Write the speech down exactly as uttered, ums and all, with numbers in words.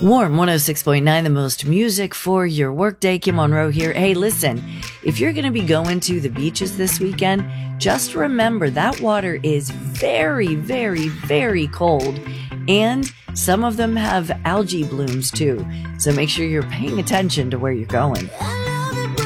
Warm one oh six point nine, the most music for your workday. Kim Monroe here. Hey, listen, if you're going to be going to the beaches this weekend, just remember that water is very, very, very cold. And some of them have algae blooms too. So make sure you're paying attention to where you're going.